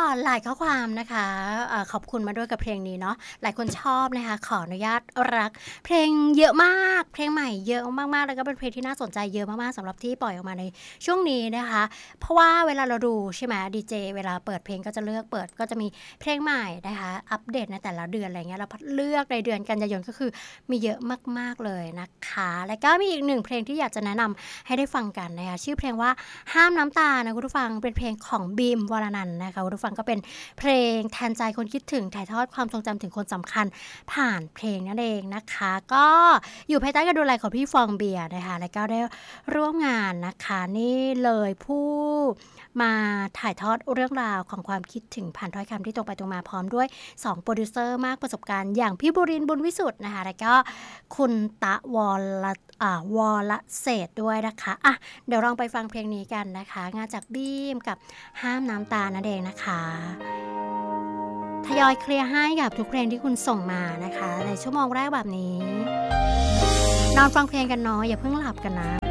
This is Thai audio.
หลายข้อความนะคะขอบคุณมาด้วยกับเพลงนี้เนาะหลายคนชอบนะคะขออนุญาตรักเพลงเยอะมากเพลงใหม่เยอะมากๆแล้วก็เป็นเพลงที่น่าสนใจเยอะมากๆสำหรับที่ปล่อยออกมาในช่วงนี้นะคะเพราะว่าเวลาเราดูใช่ไหมดีเจเวลาเปิดเพลงก็จะเลือกเปิดก็จะมีเพลงใหม่นะคะอัปเดตในแต่ละเดือนอะไรเงี้ยเราเลือกในเดือนกันยายนก็คือมีเยอะมากๆเลยนะคะแล้วก็มีอีกหนึ่งเพลงที่อยากจะแนะนำให้ได้ฟังกันนะคะชื่อเพลงว่าห้ามน้ำตานะคุณผู้ฟังเป็นเพลงของบีมวรนันท์นะคะคุณผู้ฟังก็เป็นเพลงแทนใจคนคิดถึงถ่ายทอดความทรงจำถึงคนสำคัญผ่านเพลงนั่นเองนะคะก็อยู่ภายใต้การดูแลของพี่ฟองเบียร์นะคะและก็ได้ร่วมงานนะคะนี่เลยผู้มาถ่ายทอดเรื่องราวของความคิดถึงผ่านถ้อยคำที่ตรงไปตรงมาพร้อมด้วย2โปรดิวเซอร์มากประสบการณ์อย่างพี่บุรินทร์บุญวิสุทธ์นะคะแล้วก็คุณตะวรเศรษฐ์ด้วยนะคะอ่ะเดี๋ยวลองไปฟังเพลงนี้กันนะคะงานจากบีมกับห้ามน้ำตานั่นเองนะคะทยอยเคลียร์ให้กับทุกเพลงที่คุณส่งมานะคะในชั่วโมงแรกแบบนี้นอนฟังเพลงกันเนาะอย่าเพิ่งหลับกันนะ